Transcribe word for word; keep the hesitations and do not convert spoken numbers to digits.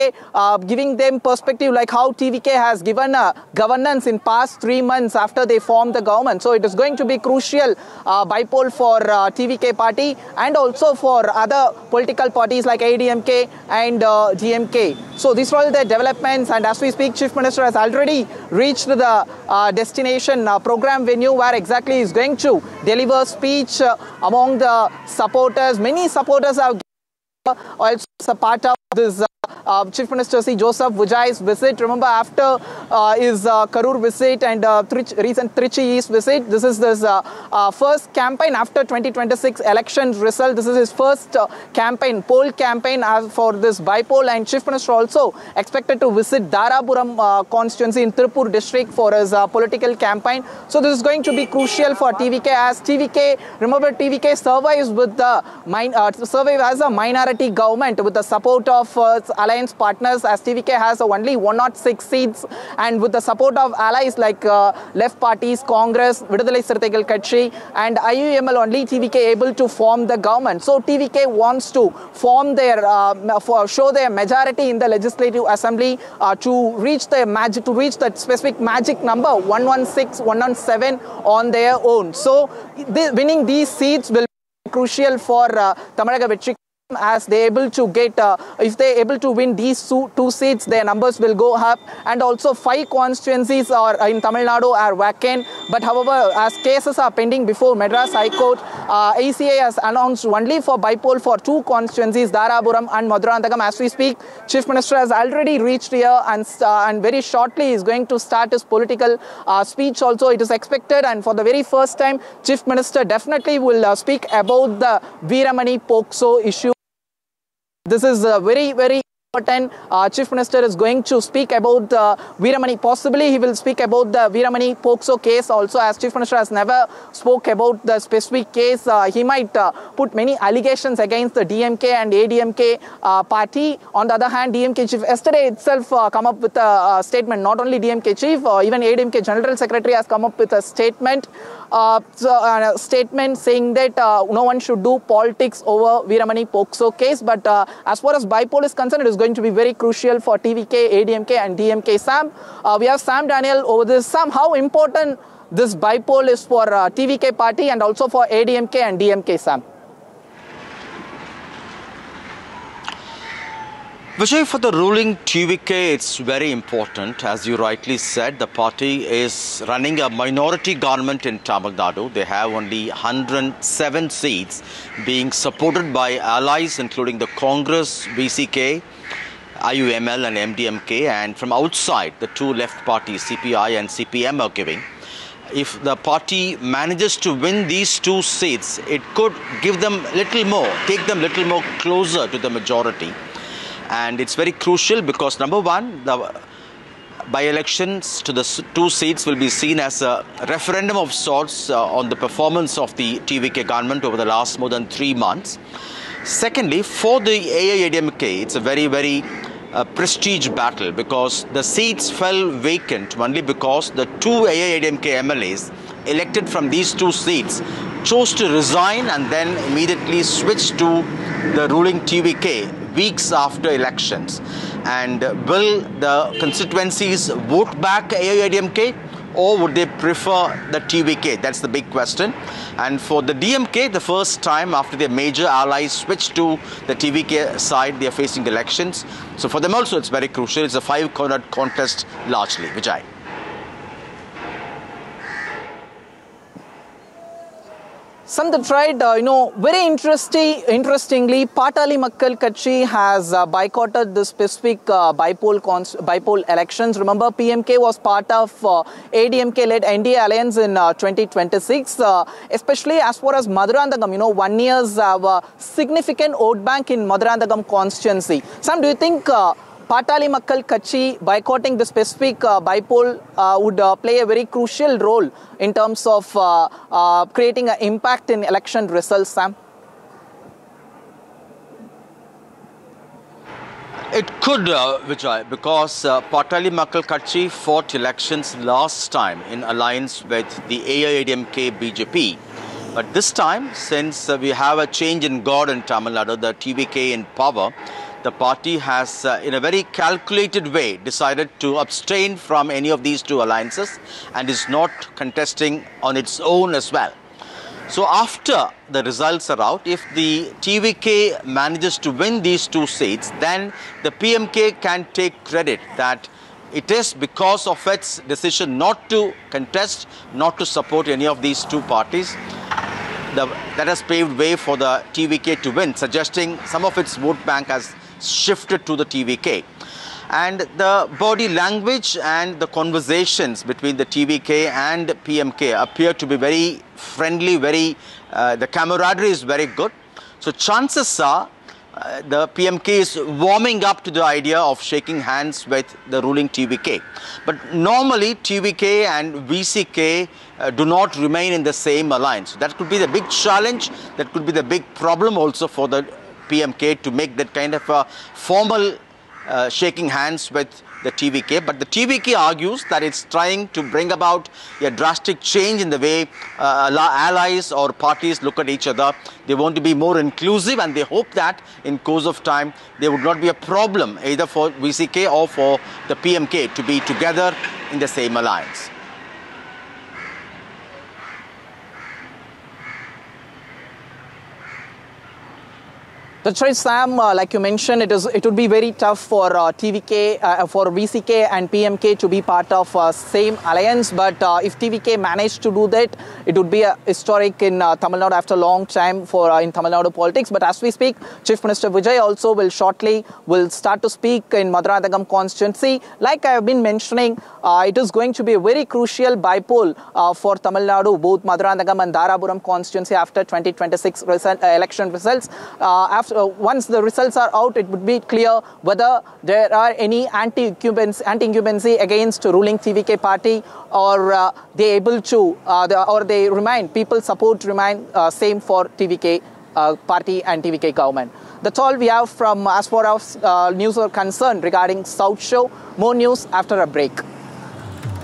uh, giving them perspective like how T V K has given uh, governance in past three months after they formed the government. So it is going to be crucial uh, bypoll for uh, T V K party and also for other political parties like A D M K and uh, D M K. So these are all the developments, and as we speak, Chief Minister has already reached the uh, destination uh, program venue where exactly he is going to deliver speech uh, among the supporters. Many supporters have also a part of this uh, uh, Chief Minister C. Joseph Vijay's visit. Remember, after uh, his uh, Karur visit and uh, Trich, recent Trichy East visit, this is his uh, uh, first campaign after twenty twenty-six election result. This is his first uh, campaign, poll campaign as for this bypoll, and Chief Minister also expected to visit Darapuram uh, constituency in Tirupur district for his uh, political campaign. So this is going to be crucial for T V K, as T V K, remember T V K survives with the min uh, survive as a minority government with the support of uh, its alliance partners, as T V K has only one hundred six seats, and with the support of allies like uh, left parties, Congress, Vidudalai Sirthaigal Katchi and I U M L, only T V K able to form the government. So T V K wants to form their, uh, for, show their majority in the Legislative Assembly uh, to reach the magic, to reach that specific magic number one hundred sixteen, one hundred seven on their own. So the, winning these seats will be crucial for uh, Tamazhaga Vetri, as they able to get, uh, if they able to win these two, two seats, their numbers will go up, and also five constituencies are in Tamil Nadu are vacant. But however, as cases are pending before Madras High Court, uh, A C A has announced only for bypoll for two constituencies, Darapuram and Maduranthagam. As we speak, Chief Minister has already reached here, and uh, and very shortly he is going to start his political uh, speech also, it is expected. And for the very first time, Chief Minister definitely will uh, speak about the Veeramani Pokso issue. This is a very, very important. Uh, Chief Minister is going to speak about the Veeramani. Possibly he will speak about the Veeramani Pokso case also, as Chief Minister has never spoke about the specific case. Uh, he might uh, put many allegations against the D M K and A D M K uh, party. On the other hand, D M K chief yesterday itself uh, come up with a uh, statement. Not only D M K chief, uh, even A D M K General Secretary has come up with a statement. Uh, so, uh, statement saying that uh, no one should do politics over Veeramani Pokso case. But uh, as far as bypoll is concerned, it is going to be very crucial for T V K, A D M K and D M K. Sam, uh, we have Sam Daniel over this. Sam, how important this bypoll is for uh, T V K party and also for A D M K and D M K, Sam? Vijay, for the ruling T V K, it's very important. As you rightly said, the party is running a minority government in Tamil Nadu. They have only one hundred seven seats, being supported by allies including the Congress, V C K, I U M L and M D M K, and from outside the two left parties, C P I and C P M, are giving. If the party manages to win these two seats, it could give them little more, take them little more closer to the majority. And it's very crucial because, number one, the by-elections to the two seats will be seen as a referendum of sorts uh, on the performance of the T V K government over the last more than three months. Secondly, for the A I A D M K, it's a very, very uh, prestige battle because the seats fell vacant only because the two A I A D M K M L As elected from these two seats chose to resign and then immediately switch to the ruling T V K weeks after elections. And will the constituencies vote back A I A D M K, or would they prefer the T V K? That's the big question. And for the D M K, the first time after their major allies switched to the T V K side, they are facing elections. So for them also, it's very crucial. It's a five-cornered contest largely. Vijay. Some that tried, uh, you know, very interesting, interestingly, Patali Makkal Katchi has uh, boycotted the specific uh, bypoll, bypoll elections. Remember, P M K was part of uh, A D M K-led N D A alliance in uh, twenty twenty-six, uh, especially as far as Maduranthagam, you know, one year's have a significant vote bank in Maduranthagam constituency. Sam, do you think uh, Patali Makkal Katchi boycotting the specific uh, bypoll uh, would uh, play a very crucial role in terms of uh, uh, creating an impact in election results, Sam? It could, uh, Vijay, because uh, Patali Makkal Katchi fought elections last time in alliance with the A I A D M K B J P. But this time, since uh, we have a change in guard in Tamil Nadu, the T V K in power, the party has, uh, in a very calculated way, decided to abstain from any of these two alliances and is not contesting on its own as well. So after the results are out, if the T V K manages to win these two seats, then the P M K can take credit that it is because of its decision not to contest, not to support any of these two parties, the, that has paved way for the T V K to win, suggesting some of its vote bank has shifted to the T V K. And the body language and the conversations between the T V K and P M K appear to be very friendly, very, uh, the camaraderie is very good. So chances are uh, the P M K is warming up to the idea of shaking hands with the ruling T V K. But normally T V K and V C K uh, do not remain in the same alliance. So that could be the big challenge, that could be the big problem also for the P M K to make that kind of a formal uh, shaking hands with the T V K. But the T V K argues that it's trying to bring about a drastic change in the way uh, allies or parties look at each other. They want to be more inclusive, and they hope that in course of time there would not be a problem either for V C K or for the P M K to be together in the same alliance. That's right, Sam. Uh, like you mentioned, it is it would be very tough for uh, T V K, uh, for V C K and P M K to be part of uh, same alliance. But uh, if T V K managed to do that, it would be a historic in uh, Tamil Nadu after a long time for uh, in Tamil Nadu politics. But as we speak, Chief Minister Vijay also will shortly will start to speak in Madurai constituency. Like I have been mentioning, uh, it is going to be a very crucial bipole uh, for Tamil Nadu, both Madurai and Darapuram constituency after twenty twenty-six result, uh, election results. Uh, after Uh, once the results are out, it would be clear whether there are any anti-incumbency, anti-incumbency against ruling T V K party, or uh, they able to, uh, the, or they remain, people support remain uh, same for T V K uh, party and T V K government. That's all we have from as far as uh, news are concerned regarding South Show. More news after a break.